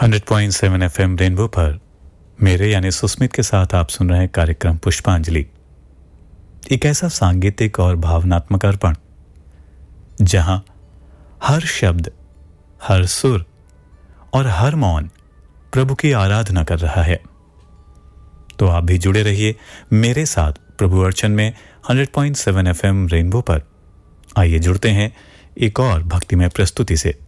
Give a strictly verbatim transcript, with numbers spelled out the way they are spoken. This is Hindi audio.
Hundred point seven FM rainbow पर मेरे यानी सुस्मित के साथ आप सुन रहे हैं कार्यक्रम पुष्पांजलि। एक ऐसा सांगीतिक और भावनात्मक अर्पण जहां हर शब्द, हर सुर और हर मौन प्रभु की आराधना कर रहा है। तो आप भी जुड़े रहिए मेरे साथ प्रभु अर्चन में hundred point seven FM rainbow पर। आइए जुड़ते हैं एक और भक्तिमय प्रस्तुति से।